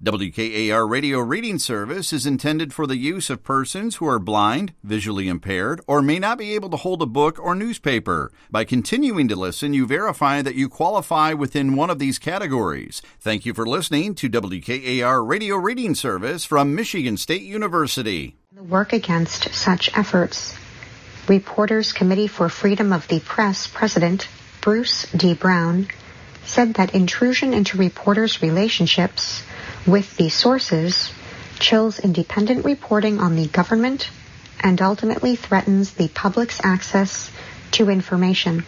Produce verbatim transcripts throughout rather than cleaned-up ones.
W K A R Radio Reading Service is intended for the use of persons who are blind, visually impaired, or may not be able to hold a book or newspaper. By continuing to listen, you verify that you qualify within one of these categories. Thank you for listening to W K A R Radio Reading Service from Michigan State University. The work against such efforts. Reporters Committee for Freedom of the Press President Bruce D. Brown said that intrusion into reporters' relationships with the sources chills independent reporting on the government and ultimately threatens the public's access to information.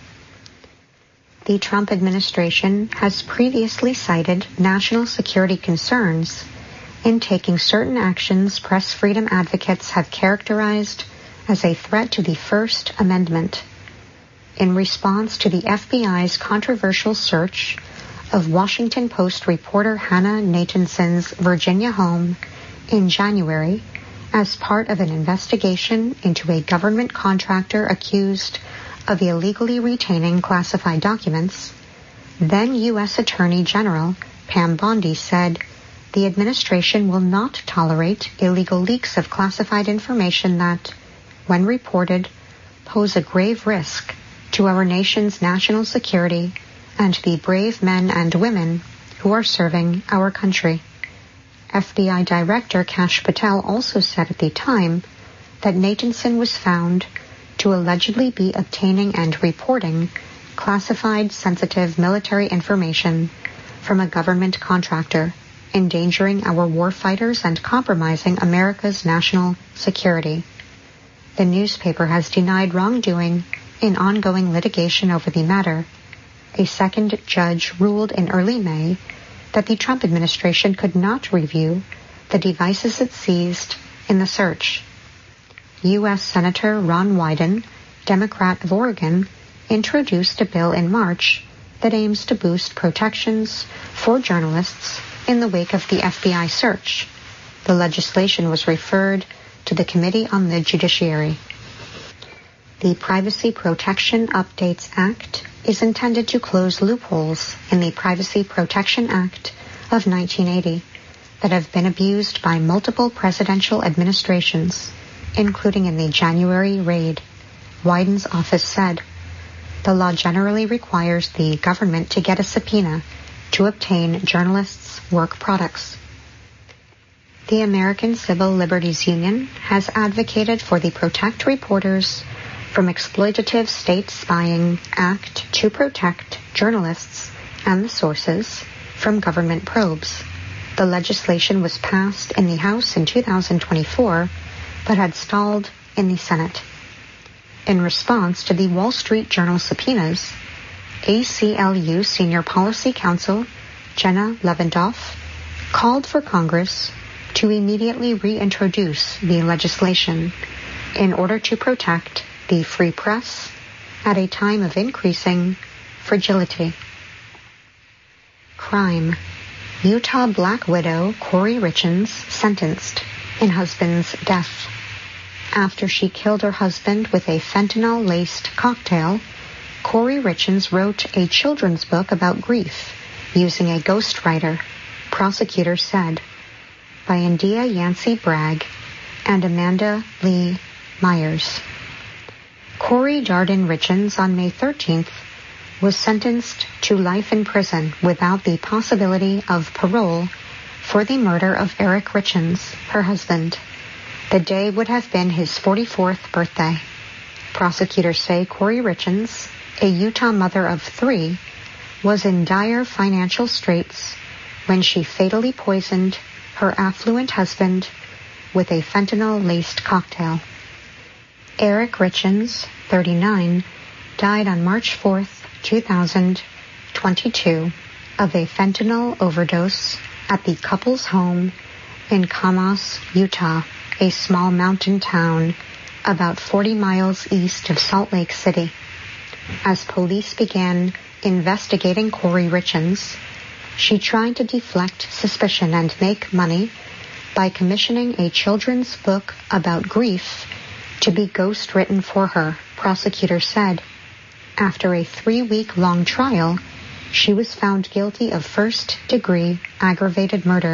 The Trump administration has previously cited national security concerns in taking certain actions press freedom advocates have characterized as a threat to the First Amendment. In response to the F B I's controversial search of Washington Post reporter Hannah Nathanson's Virginia home in January as part of an investigation into a government contractor accused of illegally retaining classified documents, then U S Attorney General Pam Bondi said the administration will not tolerate illegal leaks of classified information that, when reported, pose a grave risk to our nation's national security and the brave men and women who are serving our country. F B I Director Kash Patel also said at the time that Nathanson was found to allegedly be obtaining and reporting classified sensitive military information from a government contractor, endangering our warfighters and compromising America's national security. The newspaper has denied wrongdoing in ongoing litigation over the matter. A second judge ruled in early May that the Trump administration could not review the devices it seized in the search. U S Senator Ron Wyden, Democrat of Oregon, introduced a bill in March that aims to boost protections for journalists in the wake of the F B I search. The legislation was referred to the Committee on the Judiciary. The Privacy Protection Updates Act is intended to close loopholes in the Privacy Protection Act of nineteen eighty that have been abused by multiple presidential administrations, including in the January raid, Wyden's office said. The law generally requires the government to get a subpoena to obtain journalists' work products. The American Civil Liberties Union has advocated for the Protect Reporters from Exploitative State Spying Act to protect journalists and the sources from government probes. The legislation was passed in the House in two thousand twenty-four, but had stalled in the Senate. In response to the Wall Street Journal subpoenas, A C L U Senior Policy Counsel Jenna Levendoff called for Congress to immediately reintroduce the legislation in order to protect the free press at a time of increasing fragility. Crime. Utah Black widow Corey Richens sentenced in husband's death. After she killed her husband with a fentanyl-laced cocktail, Corey Richens wrote a children's book about grief using a ghostwriter, prosecutors said, by India Yancey Bragg and Amanda Lee Myers. Corey Darden Richens on May thirteenth was sentenced to life in prison without the possibility of parole for the murder of Eric Richens, her husband. The day would have been his forty-fourth birthday. Prosecutors say Corey Richens, a Utah mother of three, was in dire financial straits when she fatally poisoned her affluent husband with a fentanyl-laced cocktail. Eric Richens, thirty-nine, died on March fourth, two thousand twenty-two, of a fentanyl overdose at the couple's home in Kamas, Utah, a small mountain town about forty miles east of Salt Lake City. As police began investigating Corey Richens, she tried to deflect suspicion and make money by commissioning a children's book about grief to be ghostwritten for her, prosecutors said. After a three-week-long trial, she was found guilty of first-degree aggravated murder.